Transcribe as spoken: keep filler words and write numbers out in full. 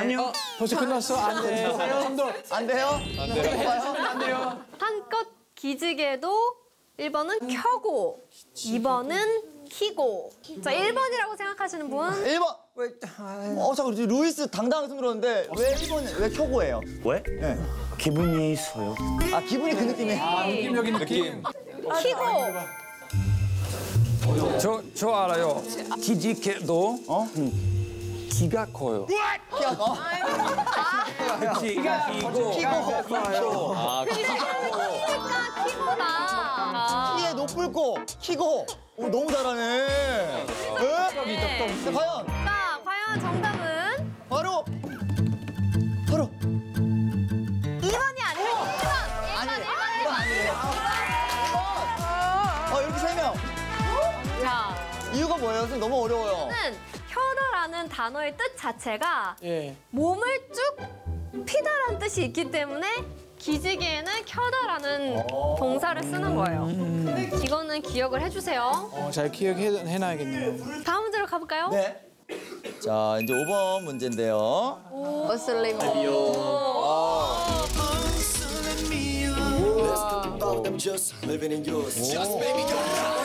아니요. 벌써 끝났어. 안 돼. 좀더 안 돼요? 안 돼요. 안 돼요. 한껏 기지개도 일 번은 켜고, 이 번은 키고. 자, 일 번이라고 생각하시는 분? 일 번. 어, 잠깐, 루이스 당당하게 손들었는데 왜 일 번, 왜 켜고예요? 왜? 네. 기분이 있어요. 아, 기분이 그 느낌이에요. 느낌적인 느낌. 키고. 저, 저 알아요. 기지개도 어? 기가 커요. 키가 커? 그치, 기가 키고. 키고. 아, 키니까 키고다. 키에 높을 거, 키고. 오, 너무 잘하네. 네? 네. 자, 과연, 자, 과연 정답은 바로, 바로. 이 번이 아니고 일 번. 아니, 일 번, 일 번, 일 번. 어, 이렇게 세 명. 자, 이유가 뭐예요? 선생님 너무 어려워요. 는 켜다라는 단어의 뜻 자체가 예. 몸을 쭉 피다라는 뜻이 있기 때문에 기지개에는 켜다라는 동사를 쓰는 거예요. 이거는 기억을 해주세요. 어, 잘 기억해놔야겠네요. 다음 문제로 가볼까요? 네. 자, 이제 오 번 문제인데요. 머슬림. About them just living in yours. Just baby,